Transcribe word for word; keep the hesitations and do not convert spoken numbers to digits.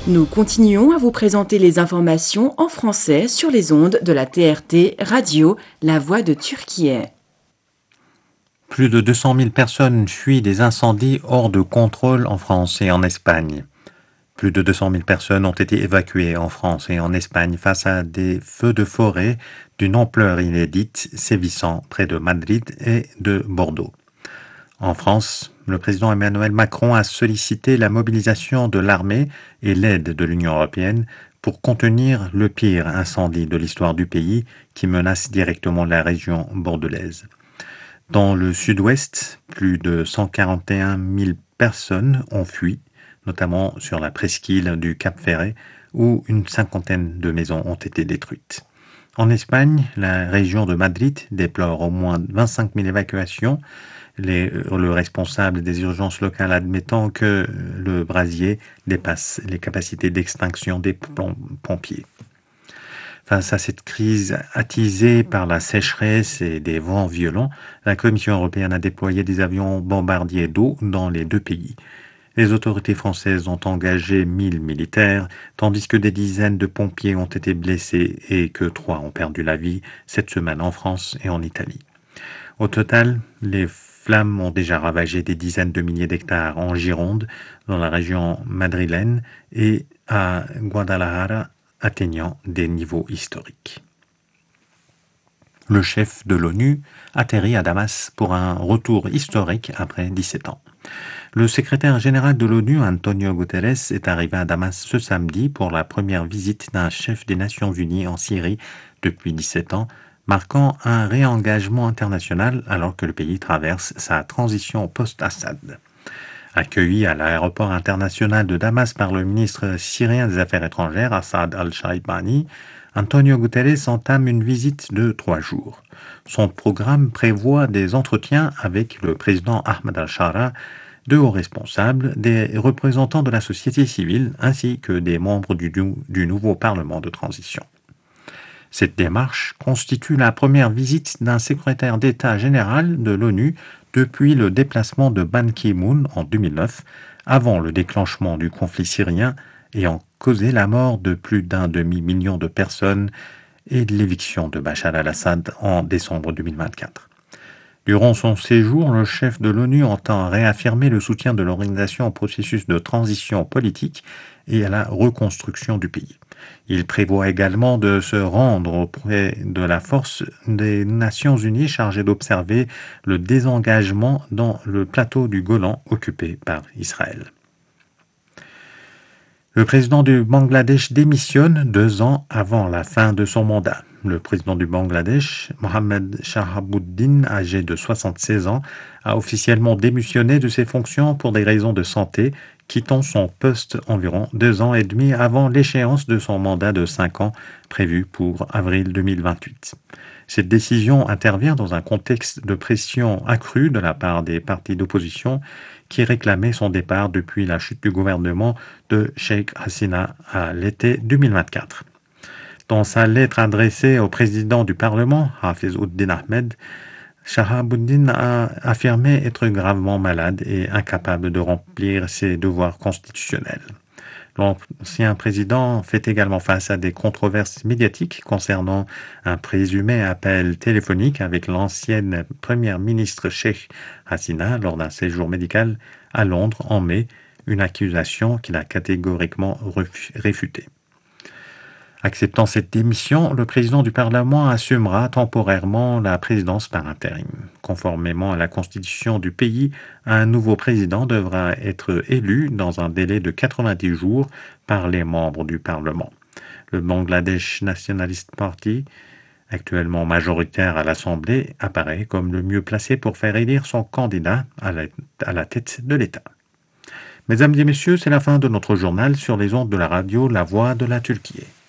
Nous continuons à vous présenter les informations en français sur les ondes de la T R T Radio, La Voix de Turquie. Plus de deux cent mille personnes fuient des incendies hors de contrôle en France et en Espagne. Plus de deux cent mille personnes ont été évacuées en France et en Espagne face à des feux de forêt d'une ampleur inédite sévissant près de Madrid et de Bordeaux. En France, le président Emmanuel Macron a sollicité la mobilisation de l'armée et l'aide de l'Union européenne pour contenir le pire incendie de l'histoire du pays qui menace directement la région bordelaise. Dans le sud-ouest, plus de cent quarante et un mille personnes ont fui, notamment sur la presqu'île du Cap-Ferret, où une cinquantaine de maisons ont été détruites. En Espagne, la région de Madrid déplore au moins vingt-cinq mille évacuations, les, le responsable des urgences locales admettant que le brasier dépasse les capacités d'extinction des pompiers. Face à cette crise attisée par la sécheresse et des vents violents, la Commission européenne a déployé des avions bombardiers d'eau dans les deux pays. Les autorités françaises ont engagé mille militaires, tandis que des dizaines de pompiers ont été blessés et que trois ont perdu la vie cette semaine en France et en Italie. Au total, les flammes ont déjà ravagé des dizaines de milliers d'hectares en Gironde, dans la région madrilène et à Guadalajara, atteignant des niveaux historiques. Le chef de l'ONU atterrit à Damas pour un retour historique après dix-sept ans. Le secrétaire général de l'ONU, Antonio Guterres, est arrivé à Damas ce samedi pour la première visite d'un chef des Nations Unies en Syrie depuis dix-sept ans, marquant un réengagement international alors que le pays traverse sa transition post-Assad. Accueilli à l'aéroport international de Damas par le ministre syrien des Affaires étrangères, Assad al-Shaibani, Antonio Guterres entame une visite de trois jours. Son programme prévoit des entretiens avec le président Ahmed al-Shara, de hauts responsables, des représentants de la société civile ainsi que des membres du, du nouveau Parlement de transition. Cette démarche constitue la première visite d'un secrétaire d'État général de l'ONU depuis le déplacement de Ban Ki-moon en deux mille neuf, avant le déclenchement du conflit syrien ayant causé la mort de plus d'un demi-million de personnes et l'éviction de Bachar al-Assad en décembre deux mille vingt-quatre. Durant son séjour, le chef de l'ONU entend réaffirmer le soutien de l'organisation au processus de transition politique et à la reconstruction du pays. Il prévoit également de se rendre auprès de la force des Nations Unies chargée d'observer le désengagement dans le plateau du Golan occupé par Israël. Le président du Bangladesh démissionne deux ans avant la fin de son mandat. Le président du Bangladesh, Mohamed Shahabuddin, âgé de soixante-seize ans, a officiellement démissionné de ses fonctions pour des raisons de santé, quittant son poste environ deux ans et demi avant l'échéance de son mandat de cinq ans prévu pour avril deux mille vingt-huit. Cette décision intervient dans un contexte de pression accrue de la part des partis d'opposition qui réclamaient son départ depuis la chute du gouvernement de Sheikh Hasina à l'été deux mille vingt-quatre. Dans sa lettre adressée au président du Parlement, Hafiz Uddin Ahmed, Shahabuddin a affirmé être gravement malade et incapable de remplir ses devoirs constitutionnels. L'ancien président fait également face à des controverses médiatiques concernant un présumé appel téléphonique avec l'ancienne première ministre Sheikh Hasina lors d'un séjour médical à Londres en mai, une accusation qu'il a catégoriquement réfutée. Acceptant cette démission, le président du Parlement assumera temporairement la présidence par intérim. Conformément à la constitution du pays, un nouveau président devra être élu dans un délai de quatre-vingt-dix jours par les membres du Parlement. Le Bangladesh Nationalist Party, actuellement majoritaire à l'Assemblée, apparaît comme le mieux placé pour faire élire son candidat à la, à la tête de l'État. Mesdames et messieurs, c'est la fin de notre journal sur les ondes de la radio La Voix de la Turquie.